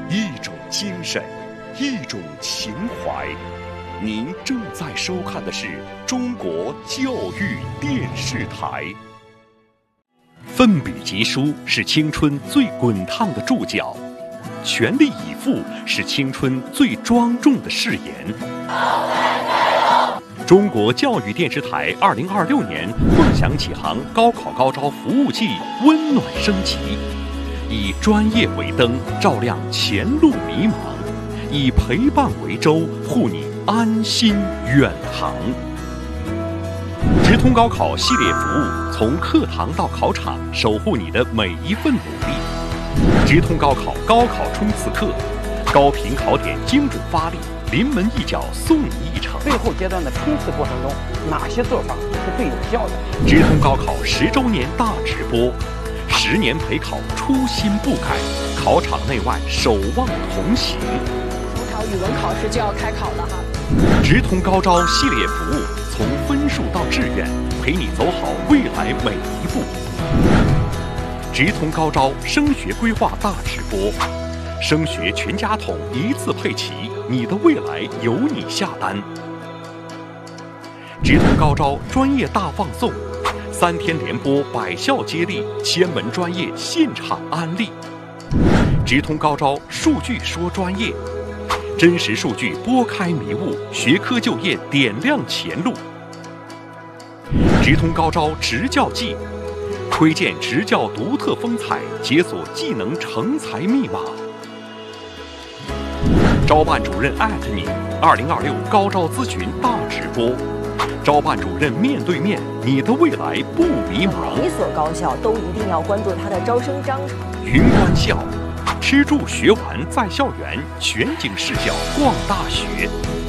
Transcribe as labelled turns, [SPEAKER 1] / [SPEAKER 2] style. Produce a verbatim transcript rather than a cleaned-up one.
[SPEAKER 1] 一种精神，一种情怀。您正在收看的是中国教育电视台。奋笔疾书是青春最滚烫的注脚，全力以赴是青春最庄重的誓言。中国教育电视台二零二六年梦想启航高考高招服务季温暖升级，以专业为灯，照亮前路迷茫；以陪伴为舟，护你安心远航。直通高考系列服务，从课堂到考场，守护你的每一份努力。直通高考高考冲刺课，高频考点精准发力，临门一脚送你一程。
[SPEAKER 2] 最后阶段的冲刺过程中，哪些做法是最有效的？
[SPEAKER 1] 直通高考十周年大直播，十年陪考初心不改，考场内外守望同行。
[SPEAKER 3] 中考语文考试就要开考了哈。
[SPEAKER 1] 直通高招系列服务，从分数到志愿，陪你走好未来每一步。直通高招升学规划大直播，升学全家桶一次配齐，你的未来由你下单。直通高招专业大放送，三天连播百校接力，千门专业现场安利。直通高招数据说专业，真实数据拨开迷雾，学科就业点亮前路。直通高招职教季，窥见职教独特风采，解锁技能成才密码。招办主任艾特你，二零二六高招咨询大直播，招办主任面对面，你的未来不迷茫。
[SPEAKER 4] 每一所高校都一定要关注它的招生章程。
[SPEAKER 1] 云观校，吃住学玩在校园，全景视角逛大学。